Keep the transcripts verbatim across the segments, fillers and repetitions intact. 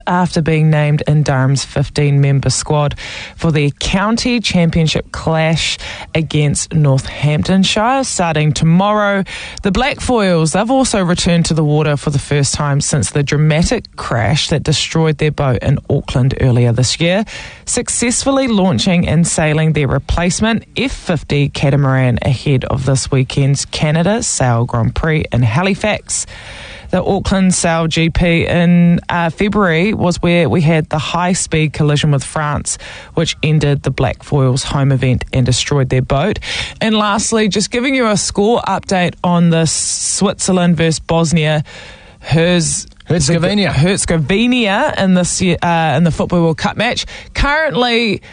after being named in Durham's fifteen-member squad for the county championship clash against Northamptonshire starting tomorrow. The Black Foils, they've also returned to the water for the first time since the dramatic crash that destroyed their boat in Auckland earlier this year, successfully launching and sailing their replacement F fifty catamaran ahead of this weekend's Canada Sail Grand Prix in Halifax. The Auckland Sail G P in uh, February was where we had the high-speed collision with France, which ended the Black Foils' home event and destroyed their boat. And lastly, just giving you a score update on the Switzerland versus Bosnia Herz- Herzegovina Herzegovina in this uh, in the Football World Cup match. Currently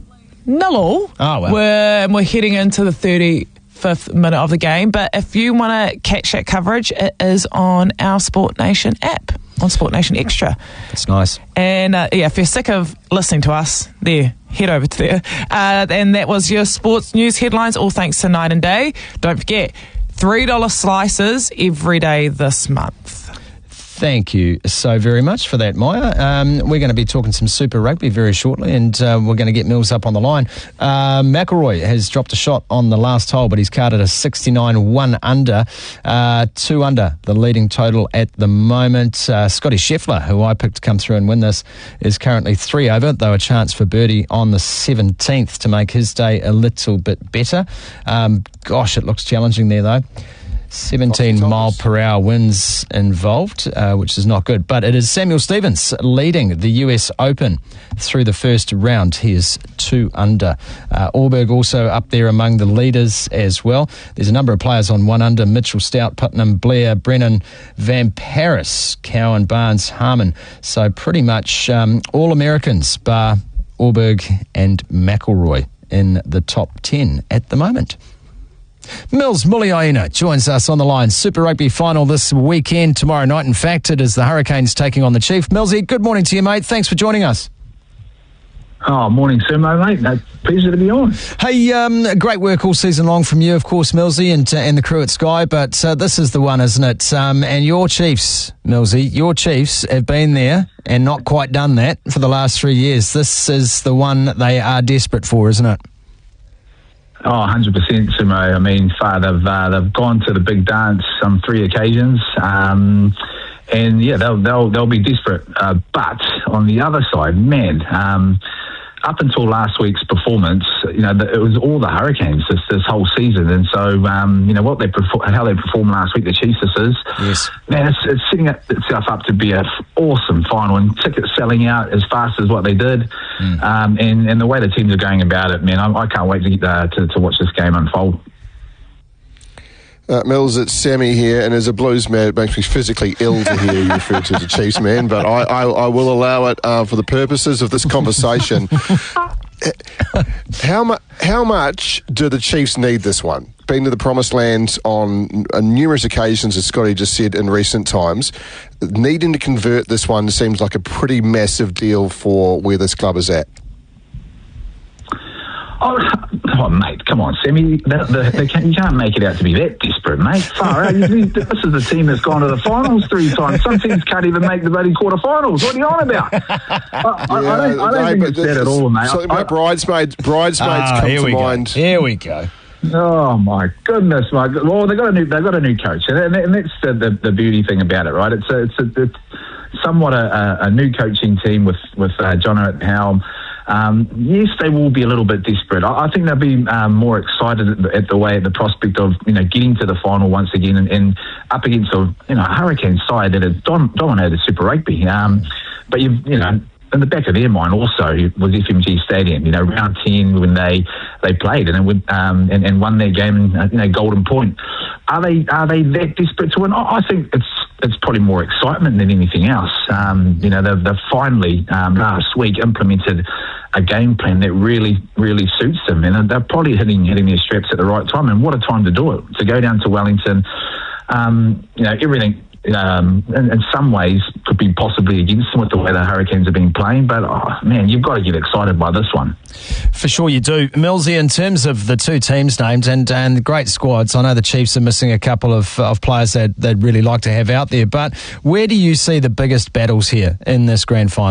nil all. Oh, well. We're, we're heading into the thirty. fifth minute of the game, but if you want to catch that coverage, it is on our Sport Nation app, on Sport Nation Extra. It's nice. And uh, yeah, if you're sick of listening to us, there, head over to there. Uh, and that was your sports news headlines, all thanks to Night and Day. Don't forget, three dollars slices every day this month. Thank you so very much for that, Maya. Um, we're going to be talking some Super Rugby very shortly, and uh, we're going to get Mills up on the line. Uh, McIlroy has dropped a shot on the last hole, but he's carded a sixty-nine one under, uh, two under the leading total at the moment. Uh, Scotty Scheffler, who I picked to come through and win this, is currently three over, though a chance for birdie on the seventeenth to make his day a little bit better. Um, gosh, it looks challenging there, though. seventeen mile per hour winds involved, uh, which is not good. But it is Samuel Stevens leading the U S Open through the first round. He is two under. Uh, Alberg also up there among the leaders as well. There's a number of players on one under. Mitchell, Stout, Putnam, Blair, Brennan, Van Paris, Cowan, Barnes, Harmon. So pretty much um, all Americans, bar Alberg and McIlroy in the top ten at the moment. Mills Muliaina joins us on the line. Super Rugby final this weekend, tomorrow night. In fact, it is the Hurricanes taking on the Chief. Millsy, good morning to you, mate. Thanks for joining us. Oh, morning, Sumo, mate. No, pleasure to be on. Hey, um, great work all season long from you, of course, Millsy, and, uh, and the crew at Sky, but uh, this is the one, isn't it? Um, and your Chiefs, Millsy, your Chiefs have been there and not quite done that for the last three years. This is the one that they are desperate for, isn't it? Oh, one hundred percent, Sumo. I mean, far, they've, uh, they've gone to the big dance on three occasions. Um, and, yeah, they'll, they'll, they'll be desperate. Uh, but on the other side, man, um, up until last week's performance, you know, it was all the Hurricanes this, this whole season. And so, um, you know, what they perfor- how they performed last week, the Chiefs, this is, yes. man, it's, it's setting itself up to be an awesome final, and tickets selling out as fast as what they did. Mm. Um, and, and the way the teams are going about it, man, I, I can't wait to, get, uh, to to watch this game unfold. Uh, Mills, it's Sammy here, and as a Blues man, it makes me physically ill to hear you refer to as a Chiefs man, but I, I, I will allow it uh, for the purposes of this conversation. how, mu- how much do the Chiefs need this one? Been to the Promised Land on uh, numerous occasions, as Scotty just said, in recent times. Needing to convert this one seems like a pretty massive deal for where this club is at. Oh, oh, mate, come on, Sammy. The, the, the, you can't make it out to be that desperate, mate. Far out. You, this is the team that's gone to the finals three times. Some teams can't even make the bloody quarterfinals. What are you on about? I, I, I don't, I don't think it's that at all, mate. Something about bridesmaids, bridesmaids ah, come here to we mind. Go. Here we go. Oh my goodness, my God. Well, they got a new, they got a new coach, and, and that's the, the, the beauty thing about it, right? It's a, it's, a, it's somewhat a, a new coaching team with with uh, Jono at the helm. Um, yes, they will be a little bit desperate. I, I think they'll be um, more excited at the, at the way, at the prospect of, you know, getting to the final once again, and, and up against a, you know, Hurricane side that has dom- dominated Super Rugby. Um, but you've, you know, in the back of their mind also was F M G Stadium, you know, round ten when they, they played and, it, um, and and won their game in, you know, Golden Point. Are they are they that desperate to win? I think it's it's probably more excitement than anything else. Um, you know, they've, they've finally um, last week implemented a game plan that really really suits them, and they're probably hitting hitting their straps at the right time. And what a time to do it! To go down to Wellington, um, you know, everything. Um, in, in some ways could be possibly against them with the way the Hurricanes have been playing, but oh, man, you've got to get excited by this one. For sure you do. Millsy, in terms of the two teams named and, and great squads, I know the Chiefs are missing a couple of, of players that they'd really like to have out there, but where do you see the biggest battles here in this grand final?